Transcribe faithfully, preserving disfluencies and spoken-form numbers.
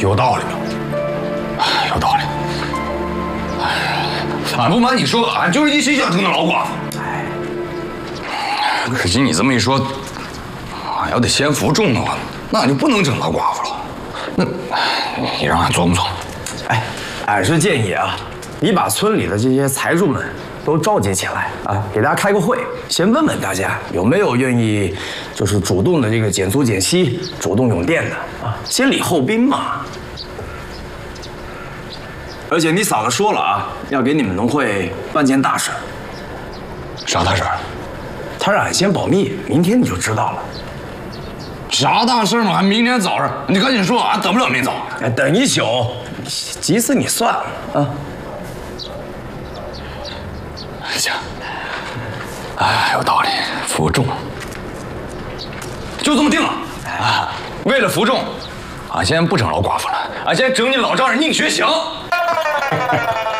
有道理，有道理。俺不瞒你说，俺就是一心想成那老寡妇。可惜你这么一说，俺要得先服众的话，那俺就不能整老寡妇了。那，你让俺琢磨琢磨。 哎，俺是建议啊，你把村里的这些财主们都召集起来啊，给大家开个会，先问问大家有没有愿意，就是主动的这个减租减息、主动涌电的啊，先礼后兵嘛。而且你嫂子说了啊，要给你们农会办件大事。 啥大事？ 她让俺先保密，明天你就知道了。 啥大事嘛？还明天早上，你赶紧说，俺等不了明早。 哎，等一宿，急死你算了啊！ 行，哎，有道理，服众，就这么定了啊！为了服众，俺先不整老寡妇了，俺先整你老丈人宁学祥。